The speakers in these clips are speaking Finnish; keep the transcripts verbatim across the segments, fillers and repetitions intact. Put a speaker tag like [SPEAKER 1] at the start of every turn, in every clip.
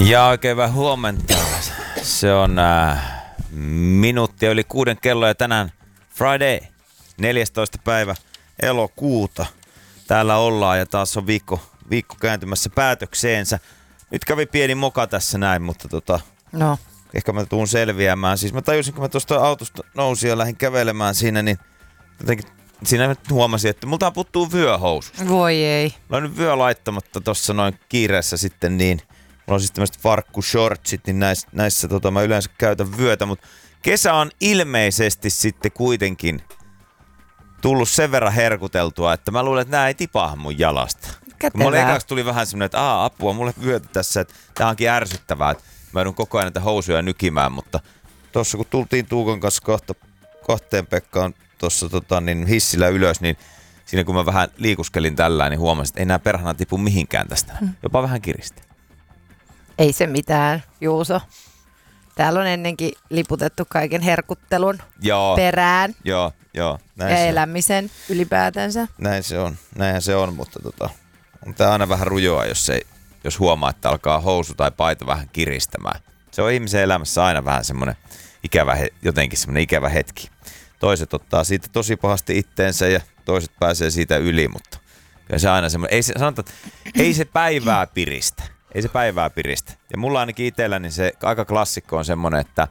[SPEAKER 1] Ja oikein hyvää huomenta. Se on äh, minuuttia yli kuuden kello ja tänään Friday, neljästoista päivä elokuuta. Täällä ollaan ja taas on viikko, viikko kääntymässä päätökseensä. Nyt kävi pieni moka tässä näin, mutta tota,
[SPEAKER 2] no.
[SPEAKER 1] ehkä mä tuun selviämään. Siis mä tajusin, kun mä tuosta autosta nousin ja lähdin kävelemään siinä, niin jotenkin siinä nyt huomasin, että multa puuttuu vyöhoususta.
[SPEAKER 2] Voi ei.
[SPEAKER 1] Mä oon nyt vyö laittamatta tossa noin kiireessä sitten niin. Mulla on siis tämmöiset farkkushortsit, niin näissä, näissä tota, mä yleensä käytän vyötä, mutta kesä on ilmeisesti sitten kuitenkin tullut sen verran herkuteltua, että mä luulen, että nää ei tipaa mun jalasta.
[SPEAKER 2] Kätevää.
[SPEAKER 1] Mulla ekaksi tuli vähän semmoinen, että aah, apua, mulle vyötä tässä, että tää onkin ärsyttävää, että mä joudun koko ajan näitä housuja nykimään, mutta tossa kun tultiin Tuukan kanssa kahta, kahteen Pekkaan tossa tota, niin hissillä ylös, niin siinä kun mä vähän liikuskelin tällä, niin huomasin, että ei nää perhana tipu mihinkään tästä. Hmm. Jopa vähän kiristä.
[SPEAKER 2] Ei se mitään, Juuso. Täällä on ennenkin liputettu kaiken herkuttelun
[SPEAKER 1] Joo.
[SPEAKER 2] perään
[SPEAKER 1] Joo, joo. Näin
[SPEAKER 2] ja
[SPEAKER 1] se
[SPEAKER 2] elämisen on. Ylipäätänsä.
[SPEAKER 1] Näin se on, näinhän se on, mutta tota, on tää aina vähän rujoa, jos, ei, jos huomaa, että alkaa housu tai paita vähän kiristämään. Se on ihmisen elämässä aina vähän semmoinen ikävä, jotenkin semmoinen ikävä hetki. Toiset ottaa siitä tosi pahasti itteensä ja toiset pääsee siitä yli, mutta kyllä se aina semmoinen, ei se, sanotaan, että ei se päivää piristä. Ei se päivää piristä. Ja mulla ainakin itselläni se aika klassikko on semmoinen, että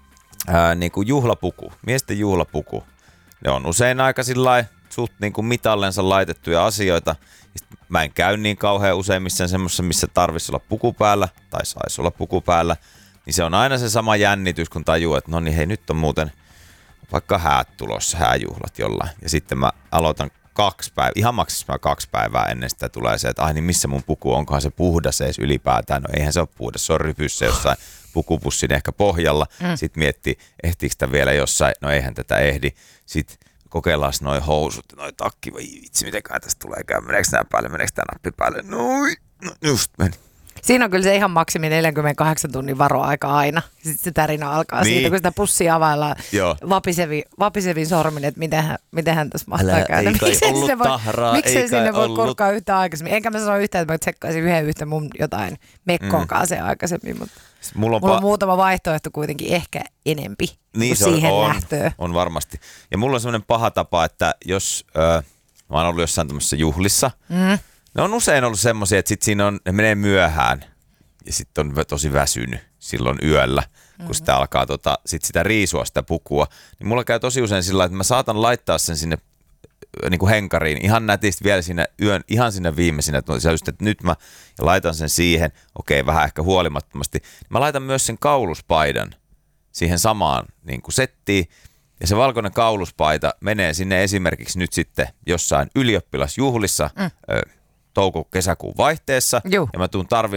[SPEAKER 1] ää, niin kuin juhlapuku, miesten juhlapuku, ne on usein aika sillai suht niin kuin mitallensa laitettuja asioita. Mä en käy niin kauhean usein missään semmoisessa, missä tarvitsisi olla puku päällä, tai saisi olla puku päällä. Niin se on aina se sama jännitys, kun tajuu, että no niin hei, nyt on muuten vaikka häät tulossa, hääjuhlat jollain. Ja sitten mä aloitan kaksi päivää, ihan maksimissaan kaksi päivää ennen sitä tulee se, että ai niin missä mun puku, onkohan se puhdas edes ylipäätään. No eihän se ole puhdas, se on rypyssä jossain pukupussin ehkä pohjalla. Mm. Sitten miettii, ehtiikö sitä vielä jossain, no eihän tätä ehdi. Sitten kokeillaan noi housut, noi takki, vai vitsi, mitenköhän tästä tulee käy, meneekö nää päälle, meneekö tää nappi päälle, noi, no just meni.
[SPEAKER 2] Siinä on kyllä se ihan maksimi neljänkymmenenkahdeksan tunnin varoaika aina. Sitten se tärinä alkaa niin siitä, kun sitä pussia availlaan vapisevi, vapisevin sormin, että mitenhän, mitenhän tässä mahtaa
[SPEAKER 1] Älä,
[SPEAKER 2] käydä.
[SPEAKER 1] ei kai
[SPEAKER 2] miksei
[SPEAKER 1] ollut
[SPEAKER 2] sinne voi,
[SPEAKER 1] tahraa,
[SPEAKER 2] miksei
[SPEAKER 1] ei
[SPEAKER 2] sinne voi
[SPEAKER 1] ollut
[SPEAKER 2] kurkkaa yhtään aikaisemmin. Enkä mä sano yhtään, että mä tsekkaisin yhden yhtä mun jotain mekkoonkaan mm. se aikaisemmin. Mutta mulla on, mulla on pa- muutama vaihtoehto kuitenkin ehkä enempi
[SPEAKER 1] niin
[SPEAKER 2] kuin siihen
[SPEAKER 1] on,
[SPEAKER 2] lähtöön.
[SPEAKER 1] On varmasti. Ja mulla on semmoinen paha tapa, että jos äh, mä oon ollut jossain tämmöisessä juhlissa, mm. ne on usein ollut semmoisia, että sit siinä on, ne menee myöhään. Ja sitten on tosi väsynyt silloin yöllä, kun mm-hmm. sitä alkaa tota, sit sitä riisua, sitä pukua. Niin mulla käy tosi usein sillä, että mä saatan laittaa sen sinne niin kuin henkariin ihan nätisti vielä sinne yön, ihan sinne viimeisinä. Että just, että nyt mä laitan sen siihen, okei vähän ehkä huolimattomasti. Mä laitan myös sen kauluspaidan siihen samaan niin kuin settiin. Ja se valkoinen kauluspaita menee sinne esimerkiksi nyt sitten jossain ylioppilasjuhlissa mm. ö, touko-kesäkuun vaihteessa. Juh. Ja mä tuun tarvitsemaan